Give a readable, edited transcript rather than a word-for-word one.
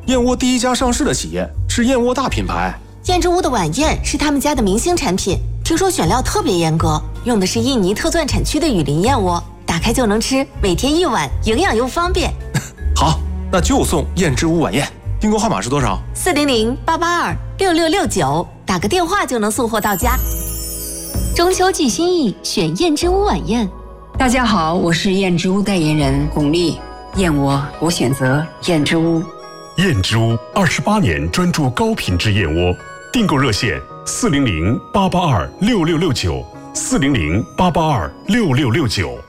燕窝第一家上市的企业，是燕窝大品牌。 燕之屋的晚宴是他们家的明星产品，听说选料特别严格，用的是印尼特钻产区的雨林燕窝，打开就能吃，每天1碗，营养又方便。 好，那就送燕之屋晚宴。订购号码是多少 ？400-882-6669，打个电话就能送货到家。 中秋寄心意，选燕之屋晚宴。 大家好，我是燕之屋代言人巩俐。燕窝我选择燕之屋。 燕之屋28年专注高品质燕窝，订购热线400-882-6669，400-882-6669。